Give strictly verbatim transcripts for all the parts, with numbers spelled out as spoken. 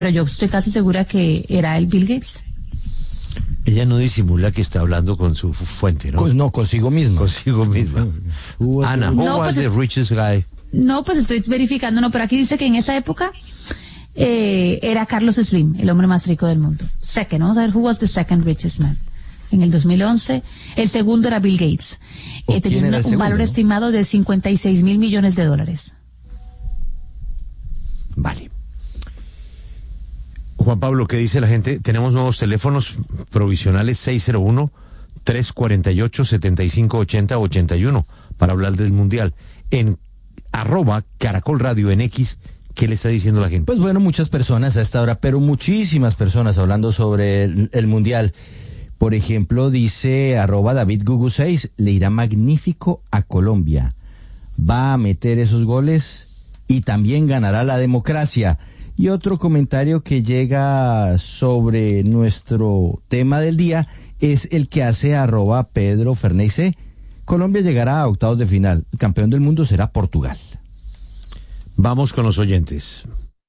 pero yo estoy casi segura que era el Bill Gates. Ella no disimula que está hablando con su fuente, ¿no? Con, no, consigo misma. Consigo misma. Ana, who no, was pues the richest guy? No, pues estoy verificando, no, pero aquí dice que en esa época eh, era Carlos Slim, el hombre más rico del mundo. Second, vamos a ver, who was the second richest man? En el dos mil once, el segundo era Bill Gates. Eh, tenía una, un segundo, valor ¿no? estimado de cincuenta y seis mil millones de dólares. Vale. Juan Pablo, ¿qué dice la gente? Tenemos nuevos teléfonos provisionales seis cero uno, tres cuatro ocho, siete cinco ocho cero, ochenta y uno para hablar del Mundial. En arroba Caracol Radio en X, ¿qué le está diciendo la gente? Pues bueno, muchas personas a esta hora, pero muchísimas personas hablando sobre el, el Mundial. Por ejemplo, dice arroba David Gugu seis, le irá magnífico a Colombia. Va a meter esos goles y también ganará la democracia. Y otro comentario que llega sobre nuestro tema del día es el que hace arroba Pedro Ferneyce. Colombia llegará a octavos de final. El campeón del mundo será Portugal. Vamos con los oyentes.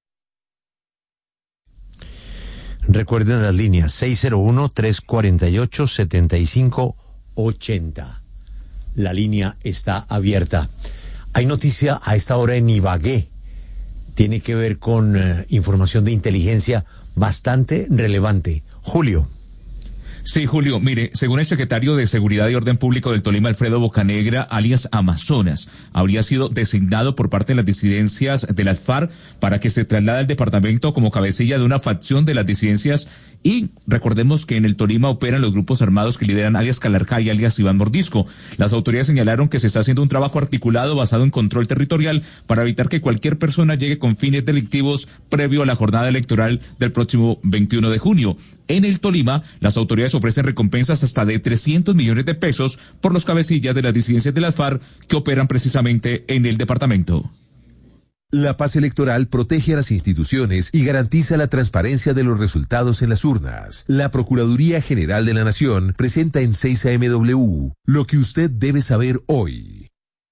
Recuerden las líneas seis cero uno, tres cuatro ocho, siete cinco ocho cero. La línea está abierta. Hay noticia a esta hora en Ibagué. Tiene que ver con uh, información de inteligencia bastante relevante. Julio. Sí, Julio, mire, según el secretario de Seguridad y Orden Público del Tolima, Alfredo Bocanegra, alias Amazonas, habría sido designado por parte de las disidencias de las FARC para que se traslade al departamento como cabecilla de una facción de las disidencias. Y recordemos que en el Tolima operan los grupos armados que lideran alias Calarcá y alias Iván Mordisco. Las autoridades señalaron que se está haciendo un trabajo articulado basado en control territorial para evitar que cualquier persona llegue con fines delictivos previo a la jornada electoral del próximo veintiuno de junio. En el Tolima, las autoridades ofrecen recompensas hasta de trescientos millones de pesos por los cabecillas de las disidencias de las FARC que operan precisamente en el departamento. La paz electoral protege a las instituciones y garantiza la transparencia de los resultados en las urnas. La Procuraduría General de la Nación presenta en seis A M W lo que usted debe saber hoy.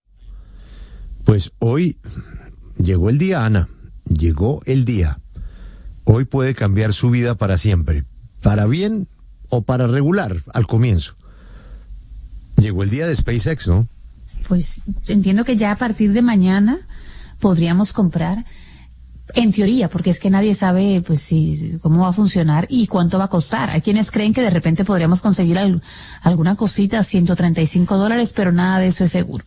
Pues hoy llegó el día, Ana. Llegó el día. Hoy puede cambiar su vida para siempre. Para bien o para regular al comienzo. Llegó el día de SpaceX, ¿no? Pues entiendo que ya a partir de mañana podríamos comprar, en teoría, porque es que nadie sabe pues si cómo va a funcionar y cuánto va a costar. Hay quienes creen que de repente podríamos conseguir al, alguna cosita a ciento treinta y cinco dólares, pero nada de eso es seguro.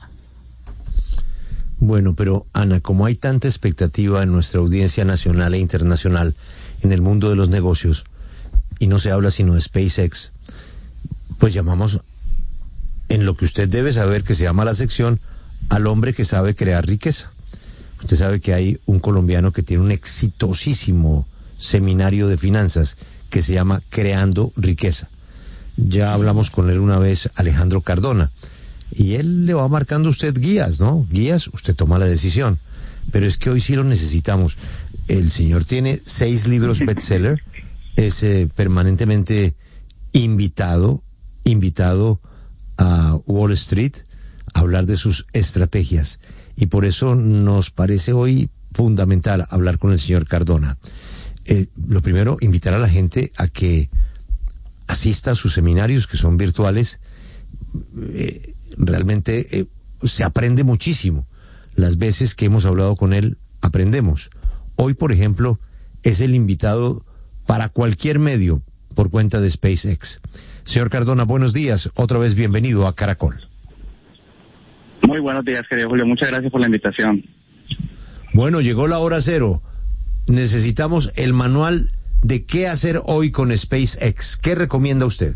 Bueno, pero Ana, como hay tanta expectativa en nuestra audiencia nacional e internacional en el mundo de los negocios, y no se habla sino de SpaceX, pues llamamos en lo que usted debe saber, que se llama la sección, al hombre que sabe crear riqueza. Usted sabe que hay un colombiano que tiene un exitosísimo seminario de finanzas que se llama Creando Riqueza. Ya sí, hablamos con él una vez, Alejandro Cardona, y él le va marcando a usted guías, ¿no? Guías, usted toma la decisión. Pero es que hoy sí lo necesitamos. El señor tiene seis libros bestseller, es eh, permanentemente invitado, invitado a Wall Street a hablar de sus estrategias. Y por eso nos parece hoy fundamental hablar con el señor Cardona. Eh, lo primero, invitar a la gente a que asista a sus seminarios, que son virtuales. Eh, realmente eh, se aprende muchísimo. Las veces que hemos hablado con él, aprendemos. Hoy, por ejemplo, es el invitado para cualquier medio por cuenta de SpaceX. Señor Cardona, buenos días. Otra vez bienvenido a Caracol. Muy buenos días, querido Julio. Muchas gracias por la invitación. Bueno, llegó la hora cero. Necesitamos el manual de qué hacer hoy con SpaceX. ¿Qué recomienda usted?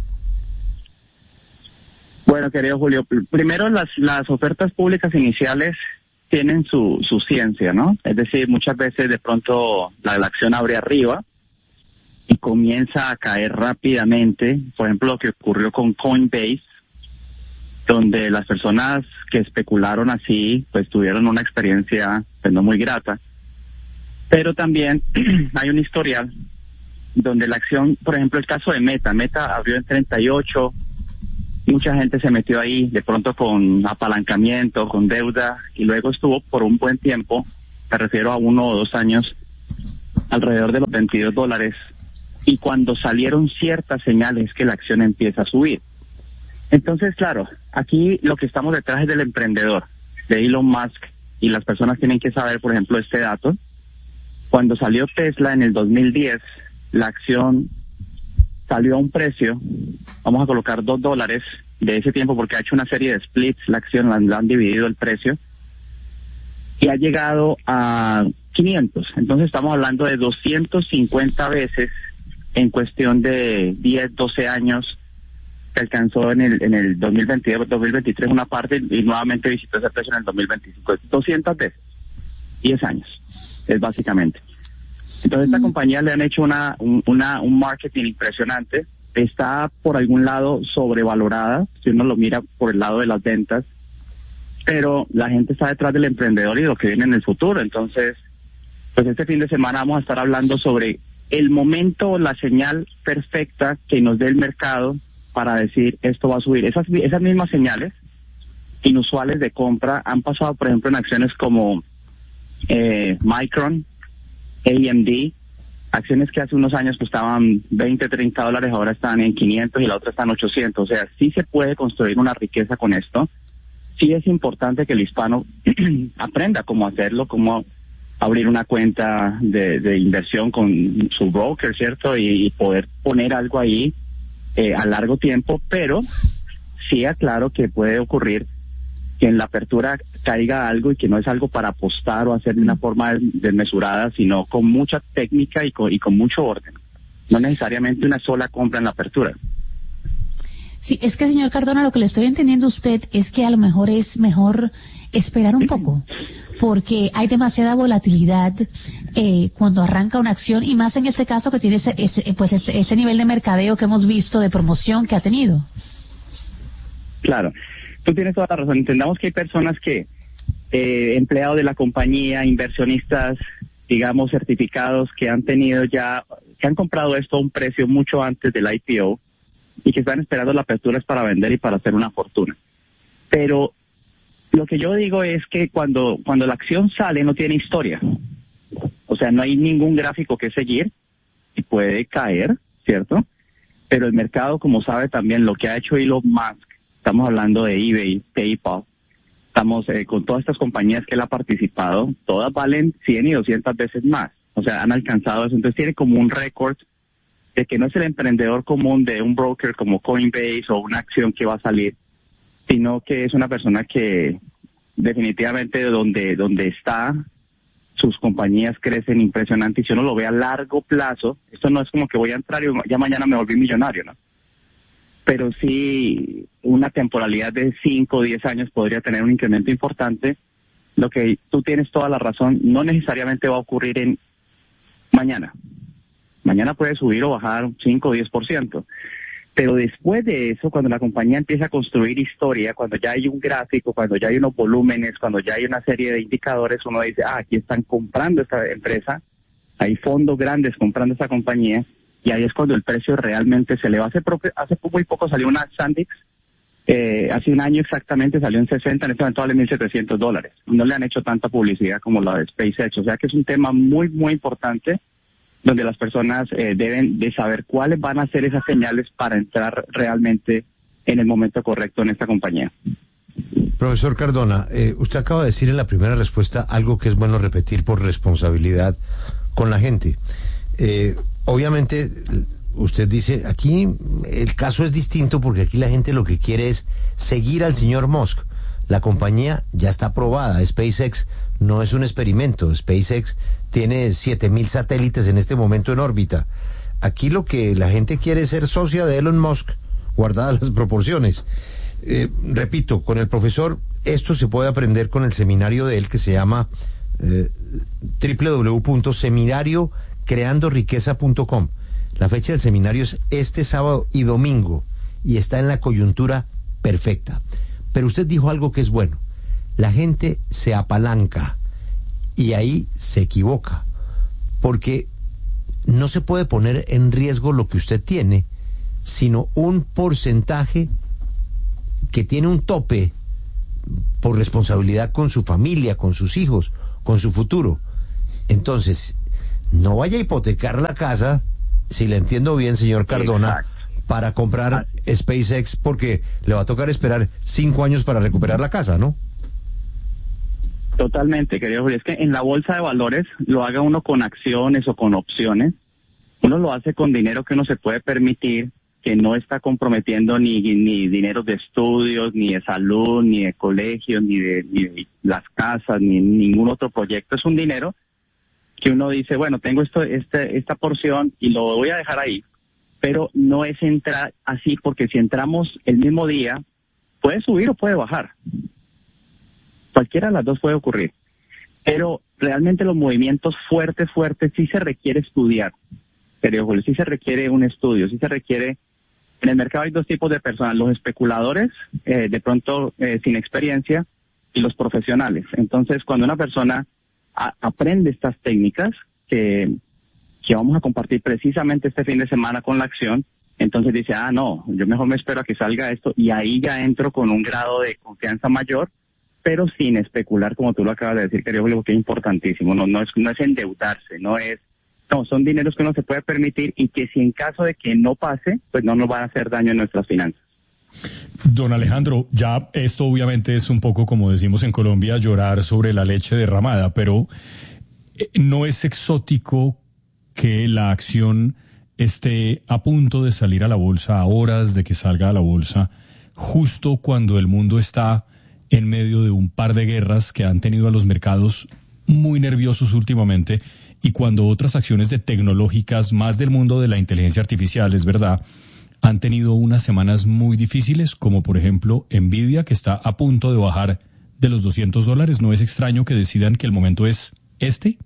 Bueno, querido Julio, primero las, las ofertas públicas iniciales tienen su, su ciencia, ¿no? Es decir, muchas veces de pronto la, la acción abre arriba y comienza a caer rápidamente. Por ejemplo, lo que ocurrió con Coinbase, donde las personas que especularon así, pues tuvieron una experiencia pues, no muy grata. Pero también hay un historial donde la acción, por ejemplo, el caso de Meta, Meta abrió en treinta y ocho, mucha gente se metió ahí, de pronto con apalancamiento, con deuda, y luego estuvo por un buen tiempo, me refiero a uno o dos años, alrededor de los veintidós dólares, y cuando salieron ciertas señales que la acción empieza a subir. Entonces, claro, aquí lo que estamos detrás es del emprendedor, de Elon Musk, y las personas tienen que saber, por ejemplo, este dato. Cuando salió Tesla en el dos mil diez, la acción salió a un precio, vamos a colocar dos dólares de ese tiempo, porque ha hecho una serie de splits, la acción la, la han dividido el precio, y ha llegado a quinientos. Entonces estamos hablando de doscientas cincuenta veces en cuestión de diez, doce años. Se alcanzó en el en el dos mil veintidós, dos mil veintitrés una parte, y nuevamente visitó ese precio en el dos mil veinticinco. doscientas veces, diez años, es básicamente. Entonces, esta mm. compañía le han hecho una, un, una un marketing impresionante. Está por algún lado sobrevalorada, si uno lo mira por el lado de las ventas, pero la gente está detrás del emprendedor y lo que viene en el futuro. Entonces, pues este fin de semana vamos a estar hablando sobre el momento, la señal perfecta que nos dé el mercado para decir esto va a subir. Esas, esas mismas señales inusuales de compra han pasado, por ejemplo, en acciones como eh, Micron, A M D, acciones que hace unos años costaban veinte, treinta dólares, ahora están en quinientos y la otra está en ochocientos. O sea, sí se puede construir una riqueza con esto. Sí es importante que el hispano aprenda cómo hacerlo, cómo abrir una cuenta de, de inversión con su broker, ¿cierto? Y, y poder poner algo ahí eh, a largo tiempo, pero sí aclaro que puede ocurrir que en la apertura caiga algo y que no es algo para apostar o hacer de una forma desmesurada, sino con mucha técnica y con, y con mucho orden. No necesariamente una sola compra en la apertura. Sí, es que, señor Cardona, lo que le estoy entendiendo a usted es que a lo mejor es mejor esperar un poco, porque hay demasiada volatilidad eh, cuando arranca una acción, y más en este caso que tiene ese, ese, pues ese, ese nivel de mercadeo que hemos visto, de promoción que ha tenido. Claro, tú tienes toda la razón. Entendamos que hay personas que, eh, empleados de la compañía, inversionistas, digamos, certificados, que han tenido ya, que han comprado esto a un precio mucho antes del I P O y que están esperando la apertura para vender y para hacer una fortuna. Pero lo que yo digo es que cuando, cuando la acción sale no tiene historia. O sea, no hay ningún gráfico que seguir y puede caer, ¿cierto? Pero el mercado, como sabe también lo que ha hecho Elon Musk, estamos hablando de eBay, PayPal, estamos eh, con todas estas compañías que él ha participado, todas valen cien y doscientas veces más. O sea, han alcanzado eso. Entonces tiene como un récord de que no es el emprendedor común de un broker como Coinbase o una acción que va a salir, sino que es una persona que definitivamente donde donde está, sus compañías crecen impresionante, y si uno lo ve a largo plazo, esto no es como que voy a entrar y ya mañana me volví millonario, ¿no? Pero sí, una temporalidad de cinco o diez años podría tener un incremento importante. Lo que tú tienes toda la razón, no necesariamente va a ocurrir en mañana. Mañana puede subir o bajar cinco o diez por ciento. Pero después de eso, cuando la compañía empieza a construir historia, cuando ya hay un gráfico, cuando ya hay unos volúmenes, cuando ya hay una serie de indicadores, uno dice, ah, aquí están comprando esta empresa, hay fondos grandes comprando esta compañía, y ahí es cuando el precio realmente se eleva. Hace, hace muy poco salió una Sandix, eh, hace un año exactamente salió en sesenta, en este momento vale mil setecientos dólares. No le han hecho tanta publicidad como la de SpaceX, o sea que es un tema muy, muy importante, donde las personas eh, deben de saber cuáles van a ser esas señales para entrar realmente en el momento correcto en esta compañía. Profesor Cardona, eh, usted acaba de decir en la primera respuesta algo que es bueno repetir por responsabilidad con la gente. Eh, obviamente, usted dice, aquí el caso es distinto porque aquí la gente lo que quiere es seguir al señor Musk. La compañía ya está aprobada. SpaceX no es un experimento. SpaceX tiene siete mil satélites en este momento en órbita. Aquí lo que la gente quiere es ser socia de Elon Musk, guardadas las proporciones. Eh, repito, con el profesor, esto se puede aprender con el seminario de él que se llama eh, doble u doble u doble u punto seminario creando riqueza punto com. La fecha del seminario es este sábado y domingo y está en la coyuntura perfecta. Pero usted dijo algo que es bueno. La gente se apalanca y ahí se equivoca, porque no se puede poner en riesgo lo que usted tiene, sino un porcentaje que tiene un tope por responsabilidad con su familia, con sus hijos, con su futuro. Entonces, no vaya a hipotecar la casa, si le entiendo bien, señor Cardona, Exacto. para comprar SpaceX, porque le va a tocar esperar cinco años para recuperar la casa, ¿no? Totalmente, querido Julio. Es que en la bolsa de valores, lo haga uno con acciones o con opciones, uno lo hace con dinero que uno se puede permitir, que no está comprometiendo ni, ni dinero de estudios, ni de salud, ni de colegios, ni de, ni de las casas, ni ningún otro proyecto. Es un dinero que uno dice, bueno, tengo esto, este, esta porción y lo voy a dejar ahí, pero no es entrar así, porque si entramos el mismo día, puede subir o puede bajar. Cualquiera de las dos puede ocurrir. Pero realmente los movimientos fuertes, fuertes, sí se requiere estudiar. Querido Julio, sí se requiere un estudio, sí se requiere. En el mercado hay dos tipos de personas, los especuladores, eh, de pronto eh, sin experiencia, y los profesionales. Entonces, cuando una persona a, aprende estas técnicas que, que vamos a compartir precisamente este fin de semana con la acción, entonces dice, ah, no, yo mejor me espero a que salga esto, y ahí ya entro con un grado de confianza mayor, pero sin especular, como tú lo acabas de decir, querido Julio, que es importantísimo. No, no es, no es endeudarse, no es. No, son dineros que uno se puede permitir y que si en caso de que no pase, pues no nos van a hacer daño en nuestras finanzas. Don Alejandro, ya esto obviamente es un poco, como decimos en Colombia, llorar sobre la leche derramada, pero no es exótico que la acción esté a punto de salir a la bolsa, a horas de que salga a la bolsa, justo cuando el mundo está en medio de un par de guerras que han tenido a los mercados muy nerviosos últimamente, y cuando otras acciones de tecnológicas más del mundo de la inteligencia artificial, es verdad, han tenido unas semanas muy difíciles, como por ejemplo Nvidia, que está a punto de bajar de los doscientos dólares. ¿No es extraño que decidan que el momento es este?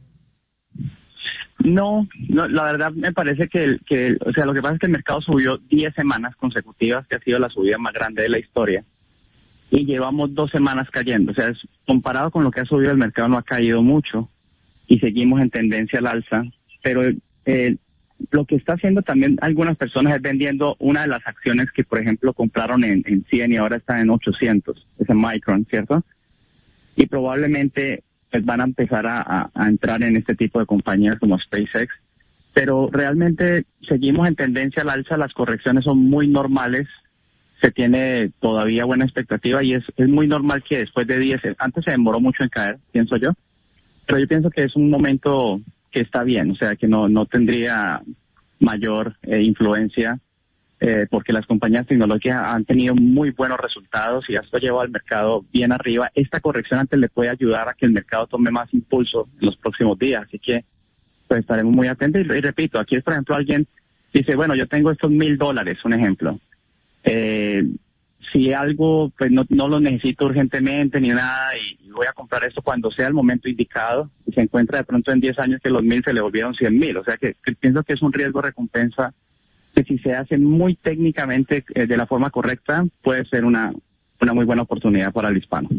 No, no, la verdad me parece que, el, que el, o sea, lo que pasa es que el mercado subió diez semanas consecutivas, que ha sido la subida más grande de la historia, y llevamos dos semanas cayendo. O sea, es, comparado con lo que ha subido el mercado, no ha caído mucho, y seguimos en tendencia al alza, pero eh, lo que está haciendo también algunas personas es vendiendo una de las acciones que, por ejemplo, compraron en, en cien y ahora están en ochocientos, es en Micron, ¿cierto? Y probablemente pues, van a empezar a, a, a entrar en este tipo de compañías como SpaceX, pero realmente seguimos en tendencia al alza, las correcciones son muy normales, se tiene todavía buena expectativa y es, es muy normal que después de diez, antes se demoró mucho en caer, pienso yo, pero yo pienso que es un momento que está bien, o sea, que no, no tendría mayor eh, influencia, eh, porque las compañías tecnológicas han tenido muy buenos resultados y esto lleva al mercado bien arriba. Esta corrección antes le puede ayudar a que el mercado tome más impulso en los próximos días, así que pues estaremos muy atentos. Y, y repito, aquí es, por ejemplo, alguien dice, bueno, yo tengo estos mil dólares, un ejemplo. Eh, si algo, pues no, no lo necesito urgentemente ni nada y, y voy a comprar esto cuando sea el momento indicado y se encuentra de pronto en diez años que los mil se le volvieron cien mil. O sea que, que pienso que es un riesgo recompensa que si se hace muy técnicamente eh, de la forma correcta puede ser una, una muy buena oportunidad para el hispano.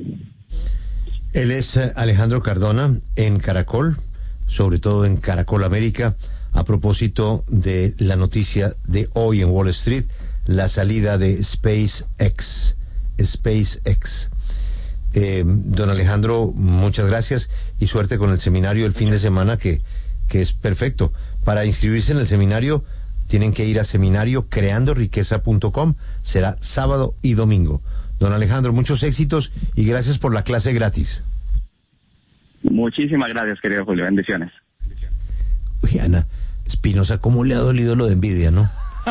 Él es Alejandro Cardona en Caracol, sobre todo en Caracol América, a propósito de la noticia de hoy en Wall Street, la salida de SpaceX. SpaceX. Eh, don Alejandro, muchas gracias y suerte con el seminario el fin de semana, que, que es perfecto. Para inscribirse en el seminario tienen que ir a seminario creando riqueza punto com. Será sábado y domingo. Don Alejandro, muchos éxitos y gracias por la clase gratis. Muchísimas gracias, querido Julio. Bendiciones. Uy, Ana Espinosa, ¿cómo le ha dolido lo de Nvidia, no?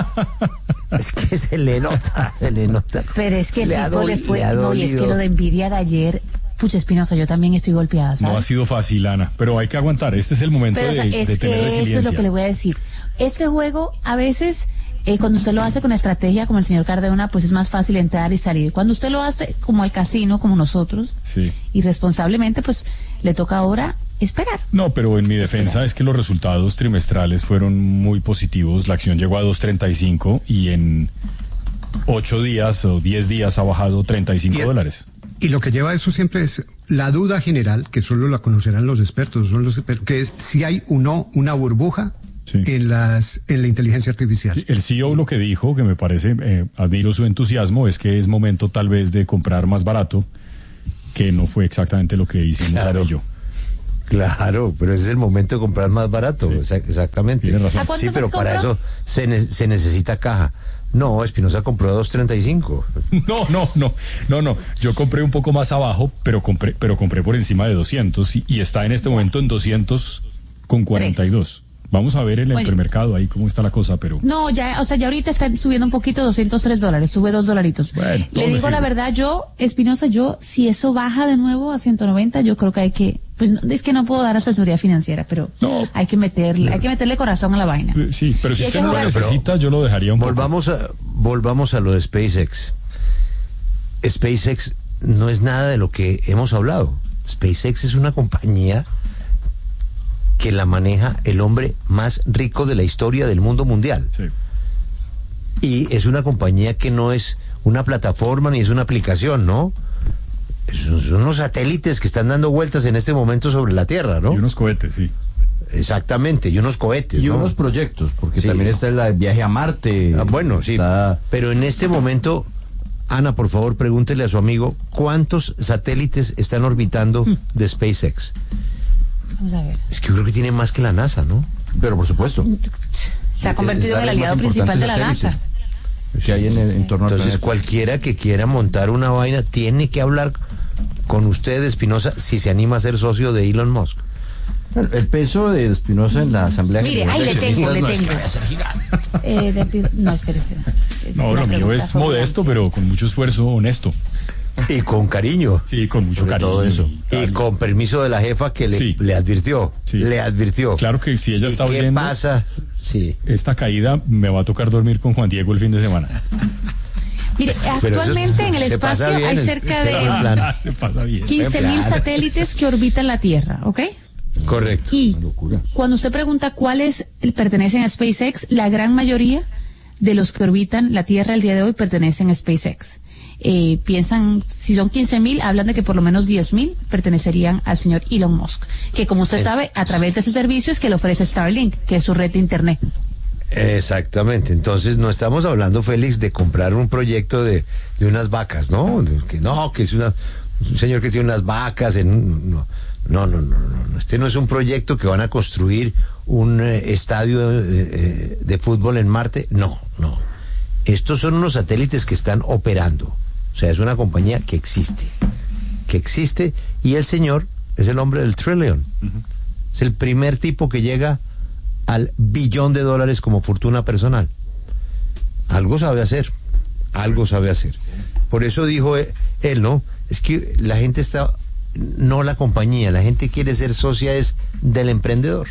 Es que se le nota, se le nota. Pero es que el le tipo doli- le fue, le no, y es que lo de Nvidia de ayer, pucha Espinosa, yo también estoy golpeada, ¿sabes? No ha sido fácil, Ana, pero hay que aguantar. Este es el momento Pero o sea, de, es de tener que resiliencia. eso es lo que le voy a decir. Este juego, a veces, eh, cuando usted lo hace con estrategia, como el señor Cardona, pues es más fácil entrar y salir. Cuando usted lo hace como al casino, como nosotros, Sí. irresponsablemente, pues le toca ahora esperar. No, pero en mi defensa es que los resultados trimestrales fueron muy positivos. La acción llegó a dos treinta y cinco y en ocho días o diez días ha bajado treinta y cinco Y- dólares. Y lo que lleva a eso siempre es la duda general, que solo la conocerán los expertos, son los expertos, que es si hay o no una burbuja Sí. en las en la inteligencia artificial. El C E O lo que dijo, que me parece, eh, admiro su entusiasmo, es que es momento tal vez de comprar más barato, que no fue exactamente lo que hicimos Claro. Ara y yo. Claro, pero ese es el momento de comprar más barato, sí. Exactamente. Tienes razón. ¿A Sí, pero para eso se, ne se necesita caja. No, Espinosa compró a dos treinta y cinco. No, no, no, no, no. Yo compré un poco más abajo, pero compré, pero compré por encima de doscientos y, y está en este momento en doscientos con cuarenta y dos. Vamos a ver en el Bueno. premercado ahí cómo está la cosa, pero... No, ya, o sea, ya ahorita está subiendo un poquito, doscientos tres dólares, sube dos dolaritos. Bueno, todo Le me digo la sirve. verdad, yo, Espinosa, yo, si eso baja de nuevo a ciento noventa, yo creo que hay que, pues no, es que no puedo dar asesoría financiera, pero No. hay que meterle, hay que meterle corazón a la vaina. Eh, Sí, pero si Y hay usted que no lo jugar- necesita, yo lo dejaría un poco. Volvamos a, volvamos a lo de SpaceX. SpaceX no es nada de lo que hemos hablado. SpaceX es una compañía que la maneja el hombre más rico de la historia del mundo mundial. Sí. Y es una compañía que no es una plataforma ni es una aplicación, ¿no? Son, son unos satélites que están dando vueltas en este momento sobre la Tierra, ¿no? Y unos cohetes, sí. Exactamente, y unos cohetes, Y ¿no? unos proyectos, porque Sí. también está el viaje a Marte. Ah, bueno, sí. está- Pero en este momento, Ana, por favor, pregúntele a su amigo cuántos satélites están orbitando de SpaceX. Vamos a ver. Es que yo creo que tiene más que la NASA, ¿no? Pero por supuesto. Se ha convertido en el aliado principal de la NASA. Que hay en el entorno al Entonces, planeta. cualquiera que quiera montar una vaina tiene que hablar con usted, Espinosa, si se anima a ser socio de Elon Musk. Bueno, el peso de Espinosa en la Asamblea Mire, General ahí de le tengo, Accionistas le no es que tengo. vaya a ser gigante. Eh, de- no, espérese. Es No, una lo mío pregunta es modesto, formulante. pero con mucho esfuerzo honesto. Y con cariño. Sí, con mucho Sobre cariño. todo eso. Y con permiso de la jefa que le, Sí. le advirtió. Sí. Le advirtió. Claro que si ella ¿Y está qué oyendo pasa? Sí. esta caída, me va a tocar dormir con Juan Diego el fin de semana. Mire, Pero eso actualmente se- en el se pasa espacio bien, hay el- cerca el de plan. Se pasa bien. quince mil satélites que orbitan la Tierra, ¿ok? Correcto. Y cuando usted pregunta cuáles pertenecen a SpaceX, la gran mayoría de los que orbitan la Tierra el día de hoy pertenecen a SpaceX. Eh, piensan, si son quince mil, hablan de que por lo menos diez mil pertenecerían al señor Elon Musk, que como usted Eh. sabe, a través de ese servicio es que le ofrece Starlink, que es su red de internet. Exactamente. Entonces, no estamos hablando, Félix, de comprar un proyecto de, de unas vacas, ¿no? De- Que no, que es una, un señor que tiene unas vacas en un- no, no, no, no, no. Este no es un proyecto que van a construir un eh, estadio eh, eh, de fútbol en Marte. No, no. Estos son unos satélites que están operando. O sea, es una compañía que existe. Que existe. Y el señor es el hombre del trillion. Es el primer tipo que llega al billón de dólares como fortuna personal. Algo sabe hacer, algo sabe hacer. Por eso dijo él, él, ¿no? Es que la gente está, no la compañía, la gente quiere ser socia es del emprendedor.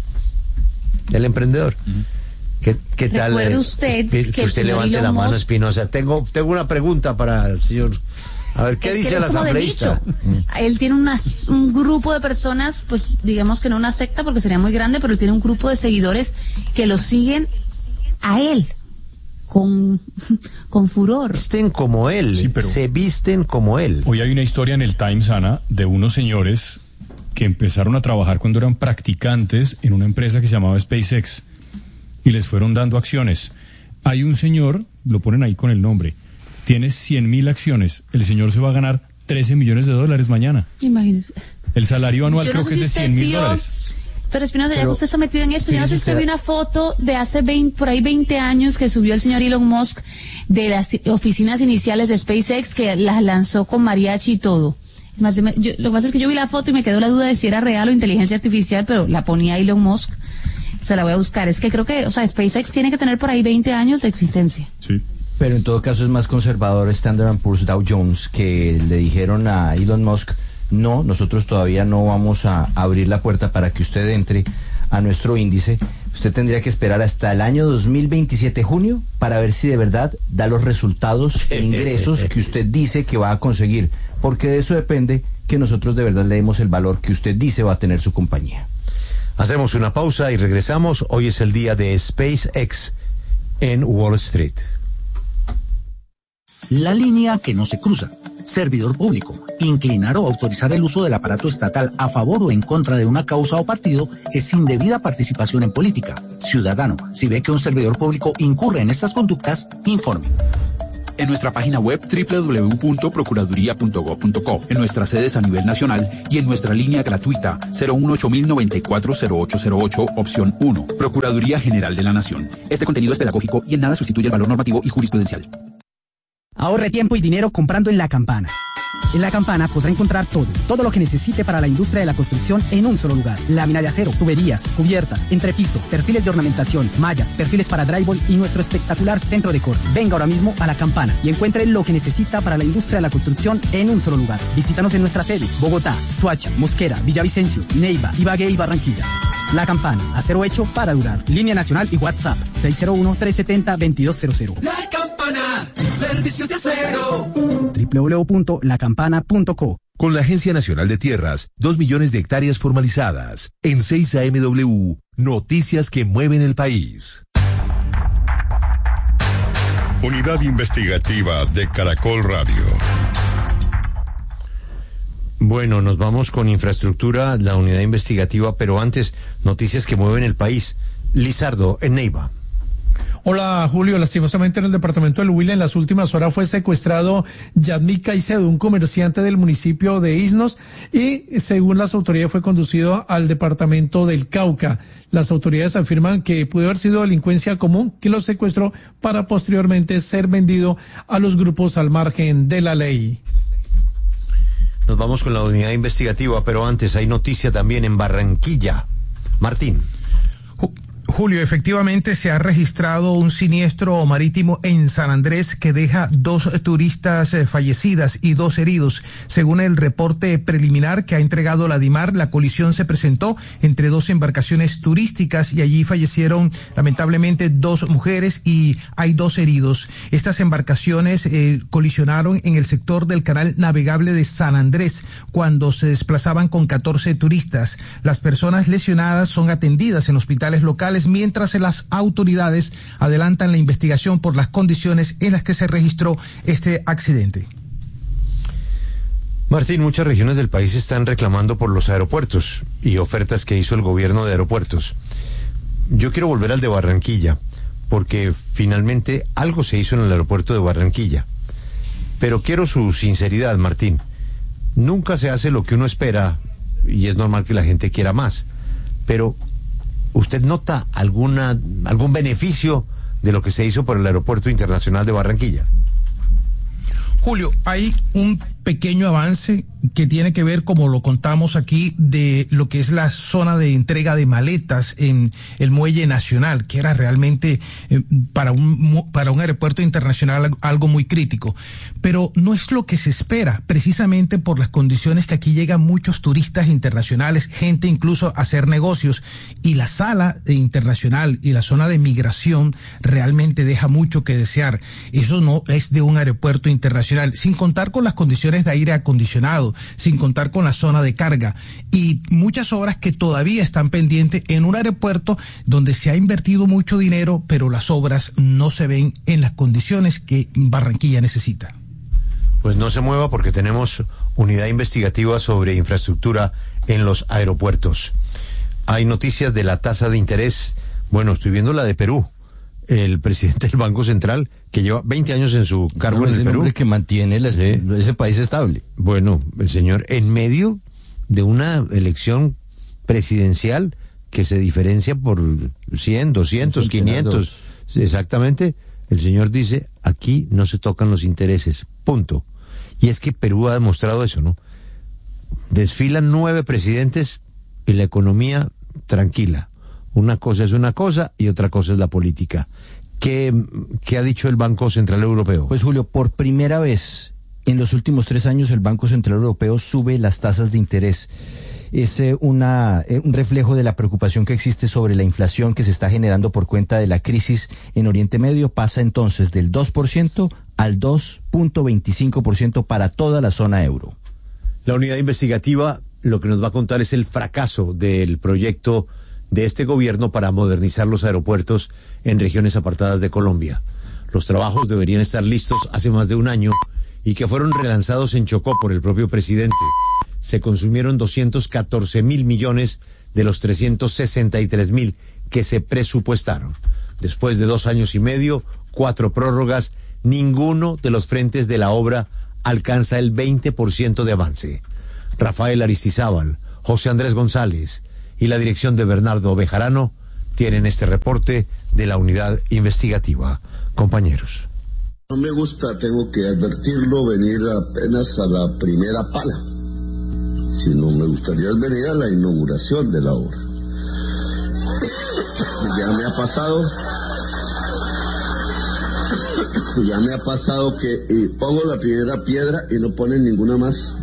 Del emprendedor. ¿Qué, qué tal? Recuerde eh, usted que, que el usted señor levante Elon la mano, Musk- Espinosa. Tengo, tengo una pregunta para el señor. A ver, ¿qué Es que dice él el es como de asambleísta? nicho. Él tiene unas- un grupo de personas, pues digamos que no una secta porque sería muy grande, pero él tiene un grupo de seguidores que lo siguen a él con, con furor. Visten como él, Sí, pero- se visten como él. Hoy hay una historia en el Times, Ana, de unos señores que empezaron a trabajar cuando eran practicantes en una empresa que se llamaba SpaceX y les fueron dando acciones. Hay un señor, lo ponen ahí con el nombre, tiene cien mil acciones. El señor se va a ganar trece millones de dólares mañana. Imagínese. El salario anual Yo no creo sé que si es de usted cien mil vio- dólares. Pero Espinosa, ya que Pero, usted está metido en esto, yo no sé si fíjese usted vio que- una foto de hace veinte, por ahí veinte años que subió el señor Elon Musk de las oficinas iniciales de SpaceX que las lanzó con mariachi y todo. Es más, me- yo- lo que pasa es que yo vi la foto y me quedó la duda de si era real o inteligencia artificial, pero la ponía Elon Musk. Se la voy a buscar. Es que creo que, o sea, SpaceX tiene que tener por ahí veinte años de existencia. Sí. Pero en todo caso es más conservador Standard and Poor's Dow Jones, que le dijeron a Elon Musk, no, nosotros todavía no vamos a abrir la puerta para que usted entre a nuestro índice. Usted tendría que esperar hasta el año dos mil veintisiete, junio, para ver si de verdad da los resultados e ingresos que usted dice que va a conseguir, porque de eso depende que nosotros de verdad le demos el valor que usted dice va a tener su compañía. Hacemos una pausa y regresamos. Hoy es el día de SpaceX en Wall Street. La línea que no se cruza. Servidor público. Inclinar o autorizar el uso del aparato estatal a favor o en contra de una causa o partido es indebida participación en política. Ciudadano, si ve que un servidor público incurre en estas conductas, informe. en nuestra página web doble u doble u doble u punto procuraduría punto gob punto co, en nuestras sedes a nivel nacional y en nuestra línea gratuita cero uno ocho mil noventa y cuatro cero ocho cero ocho, opción uno. Procuraduría General de la Nación. Este contenido es pedagógico y en nada sustituye el valor normativo y jurisprudencial. Ahorre tiempo y dinero comprando en La Campana. En La Campana podrá encontrar todo, todo lo que necesite para la industria de la construcción en un solo lugar. Lámina de acero, tuberías, cubiertas, entrepiso, perfiles de ornamentación, mallas, perfiles para drywall y nuestro espectacular centro de corte. Venga ahora mismo a La Campana y encuentre lo que necesita para la industria de la construcción en un solo lugar. Visítanos en nuestras sedes: Bogotá, Soacha, Mosquera, Villavicencio, Neiva, Ibagué y Barranquilla. La Campana, acero hecho para durar. Línea nacional y WhatsApp seis cero uno, tres siete cero, dos dos cero cero. La Campana, servicio de acero. doble u doble u doble u punto la campana punto co. Con la Agencia Nacional de Tierras, dos millones de hectáreas formalizadas. En seis A M W, noticias que mueven el país. Unidad Investigativa de Caracol Radio. Bueno, nos vamos con infraestructura, la unidad investigativa, pero antes, noticias que mueven el país. Lizardo, en Neiva. Hola, Julio. Lastimosamente en el departamento del Huila en las últimas horas fue secuestrado Yadmi Caicedo, un comerciante del municipio de Isnos, y según las autoridades fue conducido al departamento del Cauca. Las autoridades afirman que pudo haber sido delincuencia común que lo secuestró para posteriormente ser vendido a los grupos al margen de la ley. Nos vamos con la unidad investigativa, pero antes hay noticia también en Barranquilla. Martín. Julio, efectivamente se ha registrado un siniestro marítimo en San Andrés que deja dos turistas eh, fallecidas y dos heridos. Según el reporte preliminar que ha entregado la DIMAR, la colisión se presentó entre dos embarcaciones turísticas y allí fallecieron lamentablemente dos mujeres y hay dos heridos. Estas embarcaciones eh, colisionaron en el sector del canal navegable de San Andrés cuando se desplazaban con catorce turistas. Las personas lesionadas son atendidas en hospitales locales, mientras las autoridades adelantan la investigación por las condiciones en las que se registró este accidente. Martín, muchas regiones del país están reclamando por los aeropuertos y ofertas que hizo el gobierno de aeropuertos. Yo quiero volver al de Barranquilla, porque finalmente algo se hizo en el aeropuerto de Barranquilla. Pero quiero su sinceridad, Martín. Nunca se hace lo que uno espera y es normal que la gente quiera más. Pero ¿usted nota alguna algún beneficio de lo que se hizo por el Aeropuerto Internacional de Barranquilla? Julio, hay un pequeño avance que tiene que ver, como lo contamos aquí, de lo que es la zona de entrega de maletas en el Muelle Nacional, que era realmente eh, para un para un aeropuerto internacional algo muy crítico. Pero no es lo que se espera, precisamente por las condiciones que aquí llegan muchos turistas internacionales, gente incluso a hacer negocios, y la sala internacional y la zona de migración realmente deja mucho que desear. Eso no es de un aeropuerto internacional, sin contar con las condiciones de aire acondicionado, sin contar con la zona de carga y muchas obras que todavía están pendientes en un aeropuerto donde se ha invertido mucho dinero, pero las obras no se ven en las condiciones que Barranquilla necesita. Pues no se mueva porque tenemos unidad investigativa sobre infraestructura en los aeropuertos. Hay noticias de la tasa de interés. Bueno, estoy viendo la de Perú. El presidente del Banco Central, que lleva veinte años en su cargo no, en el ese Perú. Hombre que mantiene la, sí. ese país estable. Bueno, el señor, en medio de una elección presidencial que se diferencia por cien, doscientos, quinientos, exactamente, el señor dice, aquí no se tocan los intereses, punto. Y es que Perú ha demostrado eso, ¿no? Desfilan nueve presidentes y la economía tranquila. Una cosa es una cosa y otra cosa es la política. ¿Qué, qué ha dicho el Banco Central Europeo? Pues Julio, por primera vez en los últimos tres años el Banco Central Europeo sube las tasas de interés. Es eh, una, eh, un reflejo de la preocupación que existe sobre la inflación que se está generando por cuenta de la crisis en Oriente Medio. Pasa entonces del dos por ciento al dos punto veinticinco por ciento para toda la zona euro. La unidad investigativa lo que nos va a contar es el fracaso del proyecto de este gobierno para modernizar los aeropuertos en regiones apartadas de Colombia. Los trabajos deberían estar listos hace más de un año y que fueron relanzados en Chocó por el propio presidente. Se consumieron doscientos catorce mil millones de los trescientos sesenta y tres mil que se presupuestaron. Después de dos años y medio, cuatro prórrogas, ninguno de los frentes de la obra alcanza el veinte por ciento de avance. Rafael Aristizábal, José Andrés González y la dirección de Bernardo Bejarano tienen este reporte de la unidad investigativa. Compañeros. No me gusta, tengo que advertirlo, venir apenas a la primera pala, sino me gustaría venir a la inauguración de la obra. Ya me ha pasado, ya me ha pasado que eh, pongo la primera piedra y no ponen ninguna más.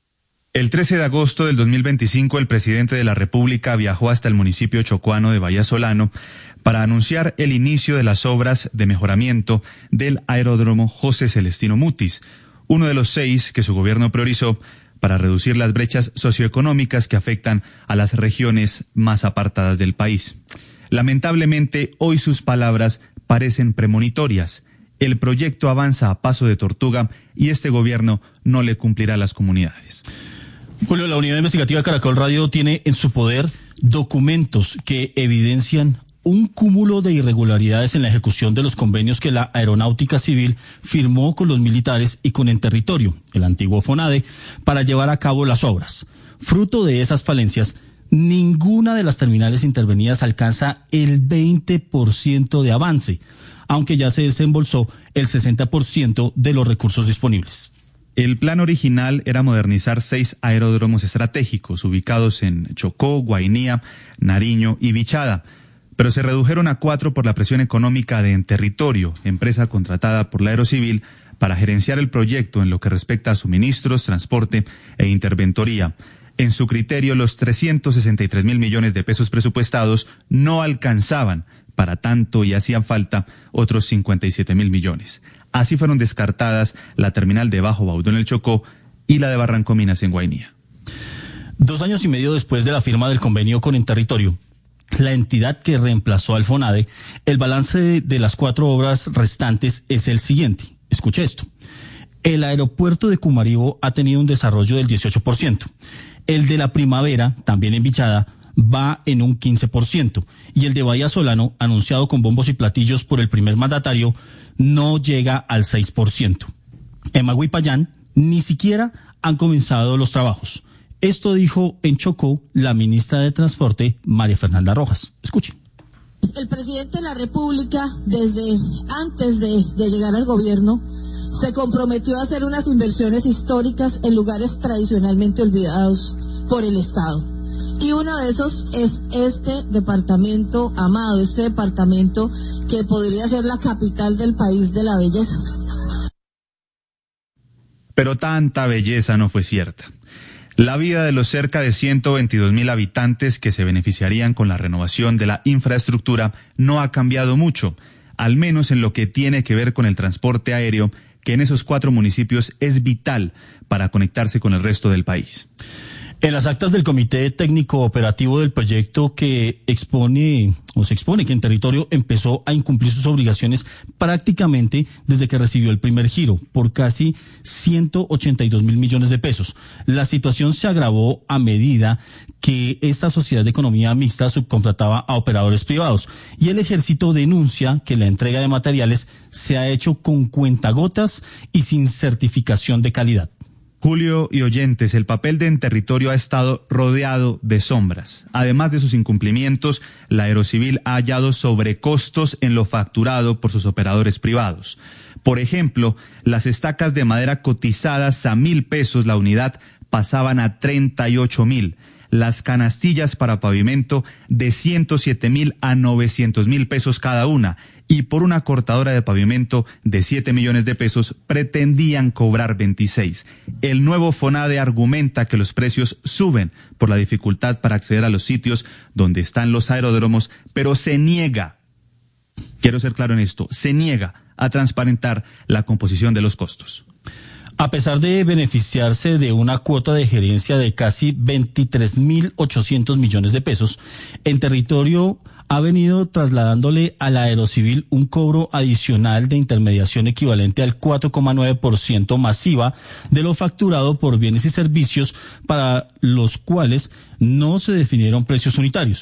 El trece de agosto del dos mil veinticinco, el presidente de la República viajó hasta el municipio chocuano de Vallasolano para anunciar el inicio de las obras de mejoramiento del aeródromo José Celestino Mutis, uno de los seis que su gobierno priorizó para reducir las brechas socioeconómicas que afectan a las regiones más apartadas del país. Lamentablemente, hoy sus palabras parecen premonitorias. El proyecto avanza a paso de tortuga y este gobierno no le cumplirá a las comunidades. Julio, la unidad investigativa Caracol Radio tiene en su poder documentos que evidencian un cúmulo de irregularidades en la ejecución de los convenios que la Aeronáutica Civil firmó con los militares y con Enterritorio, el antiguo FONADE, para llevar a cabo las obras. Fruto de esas falencias, ninguna de las terminales intervenidas alcanza el veinte por ciento de avance, aunque ya se desembolsó el sesenta por ciento de los recursos disponibles. El plan original era modernizar seis aeródromos estratégicos ubicados en Chocó, Guainía, Nariño y Vichada, pero se redujeron a cuatro por la presión económica de Enterritorio, empresa contratada por la Aerocivil para gerenciar el proyecto en lo que respecta a suministros, transporte e interventoría. En su criterio, los trescientos sesenta y tres mil millones de pesos presupuestados no alcanzaban para tanto y hacían falta otros cincuenta y siete mil millones. Así fueron descartadas la terminal de Bajo Baudó en el Chocó y la de Barranco Minas en Guainía. Dos años y medio después de la firma del convenio con Enterritorio, la entidad que reemplazó al FONADE, el balance de, de las cuatro obras restantes es el siguiente. Escuche esto. El aeropuerto de Cumaribo ha tenido un desarrollo del dieciocho por ciento. El de la Primavera, también en Vichada, va en un quince por ciento. Y el de Vallasolano, anunciado con bombos y platillos por el primer mandatario, no llega al seis por ciento. En Maguipayán, ni siquiera han comenzado los trabajos. Esto dijo en Chocó la ministra de Transporte, María Fernanda Rojas. Escuche. El presidente de la República, desde antes de, de llegar al gobierno, se comprometió a hacer unas inversiones históricas en lugares tradicionalmente olvidados por el Estado. Y uno de esos es este departamento amado, este departamento que podría ser la capital del país de la belleza. Pero tanta belleza no fue cierta. La vida de los cerca de ciento veintidós mil habitantes que se beneficiarían con la renovación de la infraestructura no ha cambiado mucho, al menos en lo que tiene que ver con el transporte aéreo, que en esos cuatro municipios es vital para conectarse con el resto del país. En las actas del Comité Técnico Operativo del proyecto que expone o se expone que Enterritorio empezó a incumplir sus obligaciones prácticamente desde que recibió el primer giro por casi ciento ochenta y dos mil millones de pesos. La situación se agravó a medida que esta sociedad de economía mixta subcontrataba a operadores privados y el ejército denuncia que la entrega de materiales se ha hecho con cuentagotas y sin certificación de calidad. Julio y oyentes, el papel de Enterritorio ha estado rodeado de sombras. Además de sus incumplimientos, la Aerocivil ha hallado sobrecostos en lo facturado por sus operadores privados. Por ejemplo, las estacas de madera cotizadas a mil pesos la unidad pasaban a treinta y ocho mil. Las canastillas para pavimento de ciento siete mil a novecientos mil pesos cada una. Y por una cortadora de pavimento de siete millones de pesos pretendían cobrar veintiséis. El nuevo FONADE argumenta que los precios suben por la dificultad para acceder a los sitios donde están los aeródromos, pero se niega, quiero ser claro en esto, se niega a transparentar la composición de los costos. A pesar de beneficiarse de una cuota de gerencia de casi veintitrés mil ochocientos millones de pesos, Enterritorio ha venido trasladándole a la Aerocivil un cobro adicional de intermediación equivalente al cuatro coma nueve por ciento masiva de lo facturado por bienes y servicios para los cuales no se definieron precios unitarios.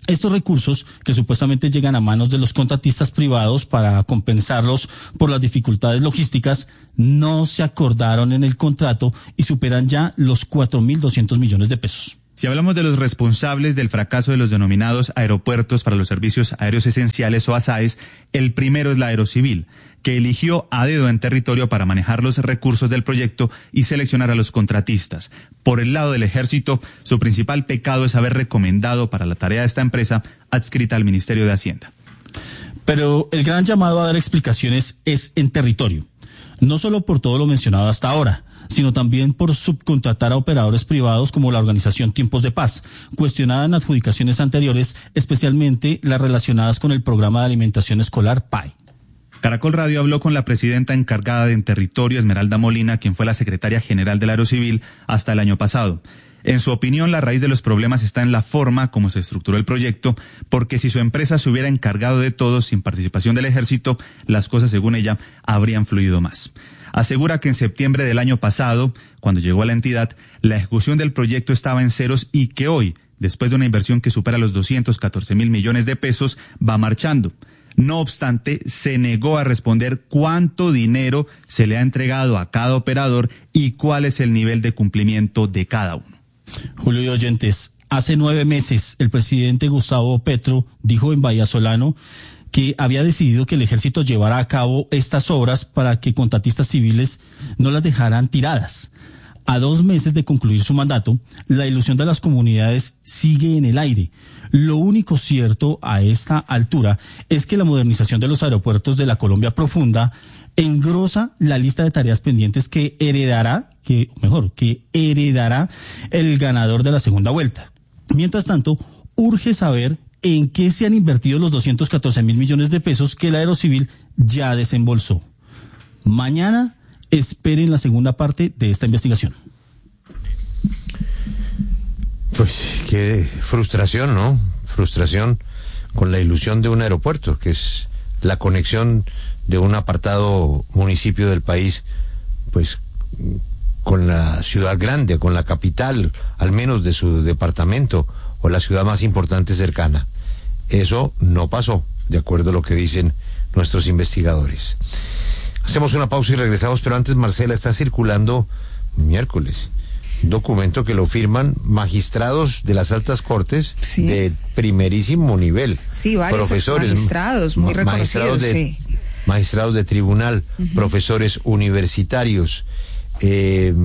Estos recursos, que supuestamente llegan a manos de los contratistas privados para compensarlos por las dificultades logísticas, no se acordaron en el contrato y superan ya los cuatro mil doscientos millones de pesos. Si hablamos de los responsables del fracaso de los denominados aeropuertos para los servicios aéreos esenciales o ASAES, el primero es la Aerocivil, que eligió a dedo en territorio para manejar los recursos del proyecto y seleccionar a los contratistas. Por el lado del Ejército, su principal pecado es haber recomendado para la tarea de esta empresa adscrita al Ministerio de Hacienda. Pero el gran llamado a dar explicaciones es en territorio, no solo por todo lo mencionado hasta ahora, sino también por subcontratar a operadores privados como la organización Tiempos de Paz, cuestionada en adjudicaciones anteriores, especialmente las relacionadas con el programa de alimentación escolar P A E. Caracol Radio habló con la presidenta encargada de Territorio, Esmeralda Molina, quien fue la secretaria general del Aerocivil hasta el año pasado. En su opinión, la raíz de los problemas está en la forma como se estructuró el proyecto, porque si su empresa se hubiera encargado de todo sin participación del Ejército, las cosas, según ella, habrían fluido más. Asegura que en septiembre del año pasado, cuando llegó a la entidad, la ejecución del proyecto estaba en ceros y que hoy, después de una inversión que supera los doscientos catorce mil millones de pesos, va marchando. No obstante, se negó a responder cuánto dinero se le ha entregado a cada operador y cuál es el nivel de cumplimiento de cada uno. Julio y oyentes, hace nueve meses el presidente Gustavo Petro dijo en Vallasolano que había decidido que el Ejército llevara a cabo estas obras para que contratistas civiles no las dejaran tiradas. A dos meses de concluir su mandato, la ilusión de las comunidades sigue en el aire. Lo único cierto a esta altura es que la modernización de los aeropuertos de la Colombia profunda engrosa la lista de tareas pendientes que heredará, que mejor, que heredará el ganador de la segunda vuelta. Mientras tanto, urge saber en qué se han invertido los doscientos catorce mil millones de pesos que la Aerocivil ya desembolsó. Mañana esperen la segunda parte de esta investigación. Pues qué frustración, ¿no? Frustración con la ilusión de un aeropuerto, que es la conexión de un apartado municipio del país, pues con la ciudad grande, con la capital, al menos de su departamento, o la ciudad más importante cercana. Eso no pasó, de acuerdo a lo que dicen nuestros investigadores. Hacemos una pausa y regresamos, pero antes, Marcela, está circulando miércoles un documento que lo firman magistrados de las altas cortes, sí, de primerísimo nivel. Sí, varios profesores, magistrados muy reconocidos, magistrados de, sí. magistrados de tribunal, uh-huh, profesores universitarios. Eh,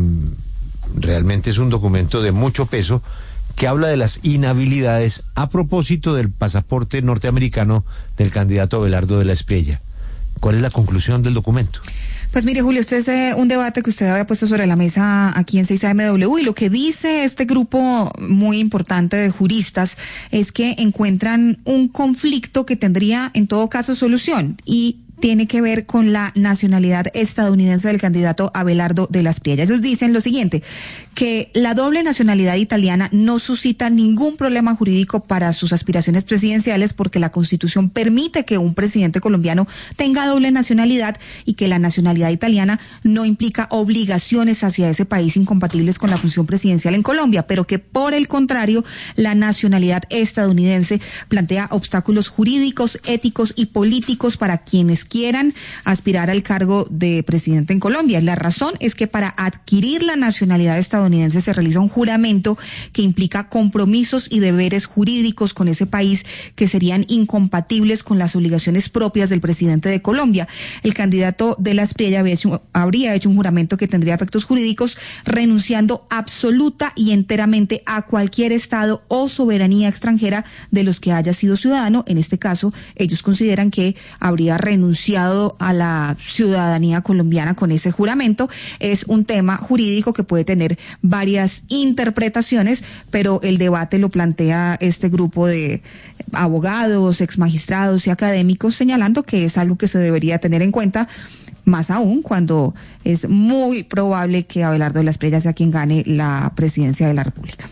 realmente es un documento de mucho peso que habla de las inhabilidades a propósito del pasaporte norteamericano del candidato Abelardo de la Espriella. ¿Cuál es la conclusión del documento? Pues mire, Julio, este es eh, un debate que usted había puesto sobre la mesa aquí en seis A M W, y lo que dice este grupo muy importante de juristas es que encuentran un conflicto que tendría en todo caso solución, y tiene que ver con la nacionalidad estadounidense del candidato Abelardo de la Espriella. Ellos dicen lo siguiente, que la doble nacionalidad italiana no suscita ningún problema jurídico para sus aspiraciones presidenciales, porque la Constitución permite que un presidente colombiano tenga doble nacionalidad y que la nacionalidad italiana no implica obligaciones hacia ese país incompatibles con la función presidencial en Colombia, pero que por el contrario, la nacionalidad estadounidense plantea obstáculos jurídicos, éticos y políticos para quienes quieran aspirar al cargo de presidente en Colombia. La razón es que para adquirir la nacionalidad estadounidense se realiza un juramento que implica compromisos y deberes jurídicos con ese país que serían incompatibles con las obligaciones propias del presidente de Colombia. El candidato de la Espriella habría hecho un juramento que tendría efectos jurídicos, renunciando absoluta y enteramente a cualquier estado o soberanía extranjera de los que haya sido ciudadano. En este caso, ellos consideran que habría renunciado a la ciudadanía colombiana con ese juramento. Es un tema jurídico que puede tener varias interpretaciones, pero el debate lo plantea este grupo de abogados, exmagistrados y académicos, señalando que es algo que se debería tener en cuenta, más aún cuando es muy probable que Abelardo de la Espriella sea quien gane la presidencia de la República.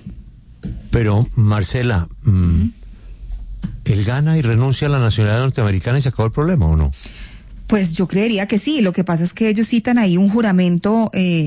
Pero, Marcela, mmm, ¿él gana y renuncia a la nacionalidad norteamericana y se acabó el problema o no? Pues yo creería que sí. Lo que pasa es que ellos citan ahí un juramento eh,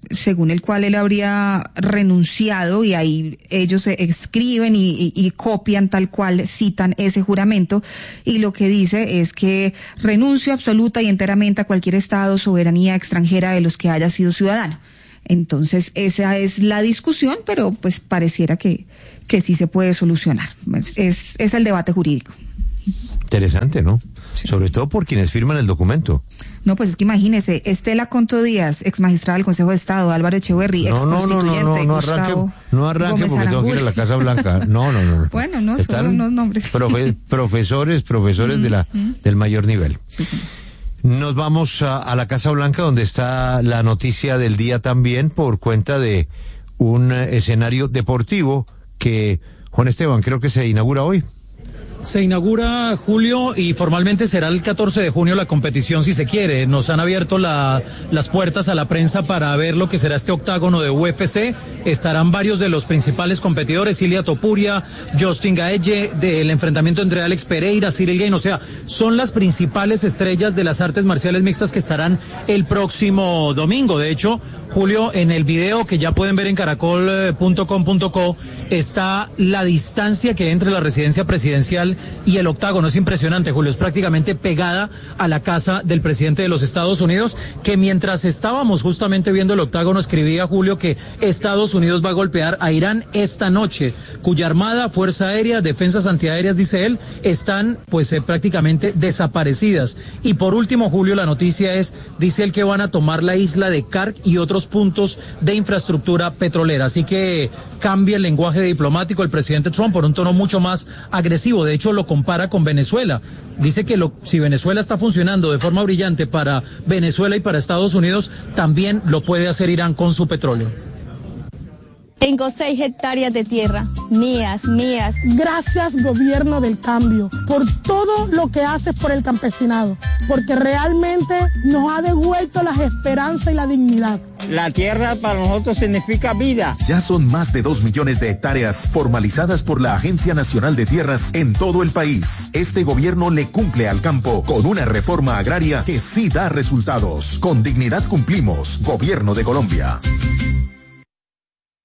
según el cual él habría renunciado, y ahí ellos escriben y, y, y copian tal cual, citan ese juramento, y lo que dice es que renuncio absoluta y enteramente a cualquier estado, soberanía extranjera de los que haya sido ciudadano. Entonces esa es la discusión, pero pues pareciera que, que sí se puede solucionar. Es, es el debate jurídico. Interesante, ¿no? Sí. Sobre todo por quienes firman el documento. No, pues es que imagínese, Estela Conto Díaz, ex magistrada del Consejo de Estado, Álvaro Echeverry, ex no, no, constituyente, no, no, no, Gustavo arranque, no arranque Gómez porque tengo que ir a la Casa Blanca. No, no, no. Bueno, no, Están son unos nombres. Profe, profesores, profesores mm, de la, mm. del mayor nivel. Sí, sí. Nos vamos a, a la Casa Blanca, donde está la noticia del día también, por cuenta de un escenario deportivo que, Juan Esteban, creo que se inaugura hoy. Se inaugura, Julio, y formalmente será el catorce de junio la competición, si se quiere. Nos han abierto la, las puertas a la prensa para ver lo que será este octágono de U F C. Estarán varios de los principales competidores, Ilia Topuria, Justin Gaethje, del enfrentamiento entre Alex Pereira, Cyril Gane. O sea, son las principales estrellas de las artes marciales mixtas que estarán el próximo domingo. De hecho, Julio, en el video que ya pueden ver en caracol punto com punto co está la distancia que hay entre la residencia presidencial y el octágono. Es impresionante, Julio, es prácticamente pegada a la casa del presidente de los Estados Unidos, que mientras estábamos justamente viendo el octágono escribía, Julio, que Estados Unidos va a golpear a Irán esta noche, cuya armada, fuerza aérea, defensas antiaéreas, dice él, están pues eh, prácticamente desaparecidas. Y por último, Julio, la noticia es, dice él, que van a tomar la isla de Kark y otros puntos de infraestructura petrolera. Así que cambia el lenguaje diplomático el presidente Trump por un tono mucho más agresivo. De hecho, lo compara con Venezuela. Dice que lo, si Venezuela está funcionando de forma brillante para Venezuela y para Estados Unidos, también lo puede hacer Irán con su petróleo. Tengo seis hectáreas de tierra, mías, mías. Gracias, gobierno del cambio, por todo lo que haces por el campesinado, porque realmente nos ha devuelto las esperanzas y la dignidad. La tierra para nosotros significa vida. Ya son más de dos millones de hectáreas formalizadas por la Agencia Nacional de Tierras en todo el país. Este gobierno le cumple al campo con una reforma agraria que sí da resultados. Con dignidad cumplimos. Gobierno de Colombia.